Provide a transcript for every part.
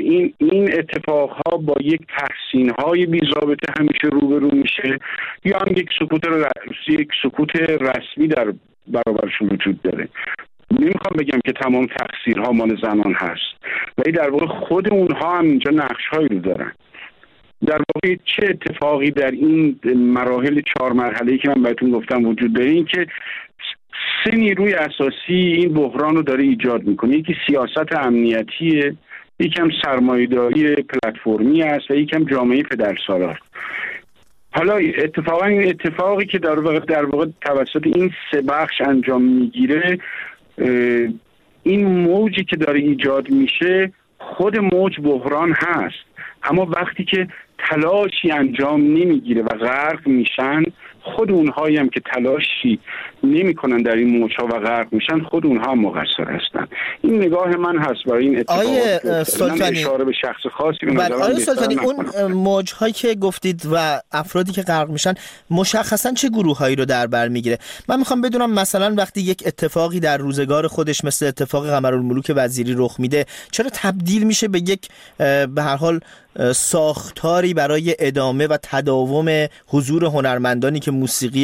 این اتفاقها با یک تحسین‌های بی‌ضابطه همیشه روبرو میشه، یا هم یک سکوت رسمی در برابرشون وجود داره. نمیخوام بگم که تمام تقصیرها مال زنان هست، ولی در واقع خود اونها هم اینجا نقش‌هایی رو دارن. در واقع چه اتفاقی در این مراحل 4 مرحله‌ای که من بهتون گفتم وجود داره، این که 3 نیروی اساسی این بحران رو داره ایجاد میکنه. یکی سیاست امنیتیه، یکم سرمایه‌داری پلتفرمی است و یکم جامعه پدرسالار. حالا اتفاقا این اتفاقی که در واقع توسط این 3 بخش انجام میگیره، این موجی که داره ایجاد میشه خود موج بحران هست، اما وقتی که تلاشی انجام نمیگیره و غرق میشن، خود اونهایی هم که تلاشی نمیکنن در این موج‌ها و غرق میشن، خود اونها مقصر هستن. این نگاه من هست برای این اتفاق. آیه سلطانی، اشاره به شخص خاصی به نظر آیه سلطانی، اون موج‌هایی که گفتید و افرادی که غرق میشن مشخصا چه گروهایی رو در بر میگیره؟ من میخوام بدونم مثلا وقتی یک اتفاقی در روزگار خودش مثل اتفاق قمرالملوک وزیری رخ میده، چرا تبدیل میشه به یک به هر حال ساختاری برای ادامه و تداوم حضور هنرمندانی که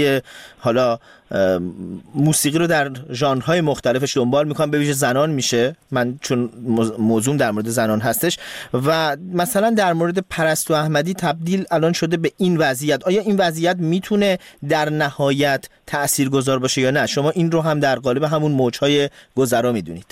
موسیقی رو در ژانرهای مختلفش دنبال میکنن، به ویژه زنان میشه، من چون موضوع در مورد زنان هستش، و مثلا در مورد پرستو احمدی تبدیل الان شده به این وضعیت. آیا این وضعیت میتونه در نهایت تاثیرگذار باشه یا نه؟ شما این رو هم در قالب همون موجهای گذرا میدونید؟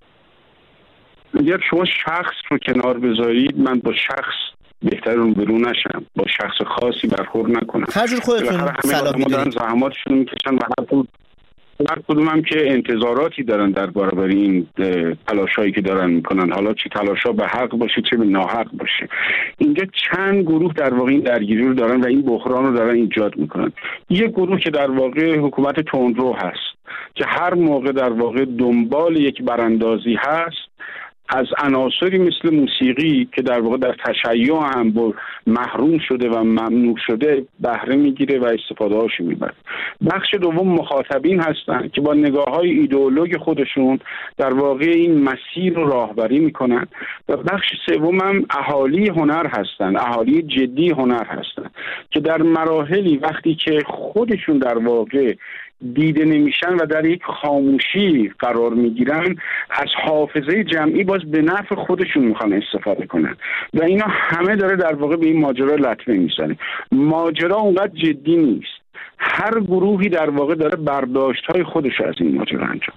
اگر شما شخص رو کنار بذارید، من با شخص بهتر روبرو نشم، با شخص خاصی برخورد نکنم. هر جور خودتون صلاح میدونید. زحماتشون میکشن و هر کدوم هم که انتظاراتی دارن در برابر این تلاشایی که دارن میکنن، حالا چه تلاشا به حق باشه چه به ناحق باشه. اینجا چند گروه در واقع این درگیری رو دارن و این بحران رو دارن ایجاد میکنن. یک گروه که در واقع حکومت تندرو هست که هر موقع در واقع دنبال یک براندازی هست، از عناصری مثل موسیقی که در واقع در تشیع هم محروم شده و ممنوع شده بهره میگیره و استفاده هاشو میبره. بخش دوم مخاطبین هستن که با نگاه‌های ایدئولوژی خودشون در واقع این مسیر رو راهبری میکنن، و بخش سوم هم اهالی هنر هستن، اهالی جدی هنر هستن که در مراحلی وقتی که خودشون در واقع دیده نمیشن و در یک خاموشی قرار میگیرن، از حافظه جمعی باز به نفع خودشون میخوان استفاده کنن و اینا همه داره در واقع به این ماجرا لطمه میزنه. ماجرا اونقدر جدی نیست، هر گروهی در واقع داره برداشت‌های خودش از این ماجرا انجام.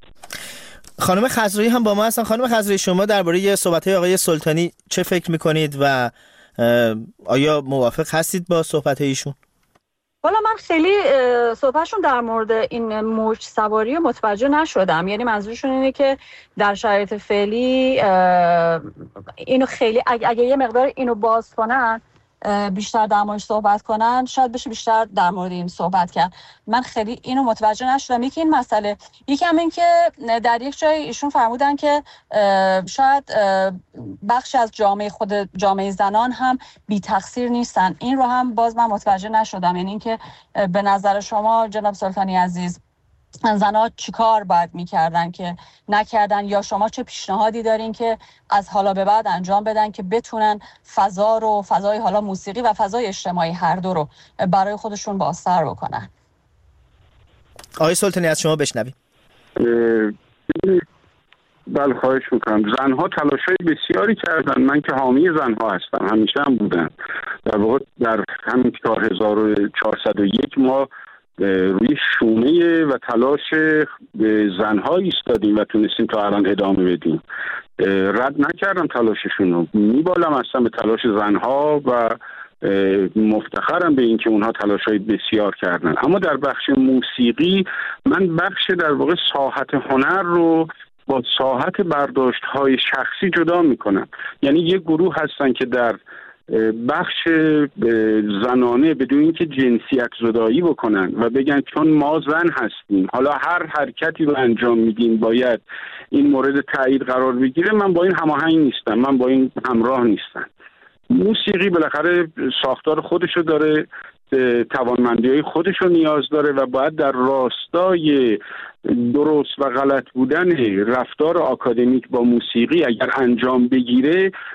خانم خضرایی هم با ما هستن. خانم خضرایی، شما درباره صحبت‌های آقای سلطانی چه فکر میکنید و آیا موافق هستید با صحبت‌های ایشون؟ والا من خیلی صحبتشون در مورد این موج سواری رو متوجه نشدم. یعنی منظورشون اینه که در شرایط فعلی اینو خیلی اگه یه مقدار اینو باز کنن، بیشتر در موردش صحبت کنن، شاید بشه بیشتر در مورد این صحبت کرد. من خیلی اینو متوجه نشدم. یکی این مسئله، یکی هم این که در یک جای ایشون فرمودن که شاید بخشی از جامعه زنان هم بی تقصیر نیستن. این رو هم باز من متوجه نشدم. یعنی این که به نظر شما جناب سلطانی عزیز زنها چیکار باید میکردن که نکردن، یا شما چه پیشنهادی دارین که از حالا به بعد انجام بدن که بتونن فضای حالا موسیقی و فضای اجتماعی هر دو رو برای خودشون بازتر بکنن؟ آقای سلطانی از شما بشنویم. بله خواهش میکنم. زنها تلاشای بسیاری کردن، من که حامی زنها هستم، همیشه هم بودن. در واقع در همین 1401 ما روی شونه و تلاش زنها ایستادیم و تونستیم تا الان ادامه بدیم. رد نکردم تلاششون رو، میبالم اصلا به تلاش زنها و مفتخرم به این که اونها تلاشای بسیار کردن. اما در بخش موسیقی من بخش در واقع ساحت هنر رو با ساحت برداشت‌های شخصی جدا میکنم. یعنی یک گروه هستن که در بخش زنانه بدون اینکه جنسیت زدایی بکنن و بگن چون ما زن هستیم حالا هر حرکتی رو انجام میدیم باید این مورد تایید قرار بگیره، من با این هماهنگ نیستم، من با این همراه نیستم. موسیقی بالاخره ساختار خودشو داره، توانمندی‌های خودشو نیاز داره و باید در راستای درست و غلط بودن رفتار آکادمیک با موسیقی اگر انجام بگیره